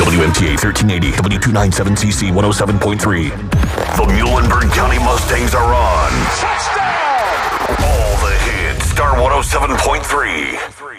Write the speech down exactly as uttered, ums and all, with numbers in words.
W M T A thirteen eighty, W two ninety-seven C C one oh seven point three. The Muhlenberg County Mustangs are on. Touchdown! All the hits, Star one oh seven point three.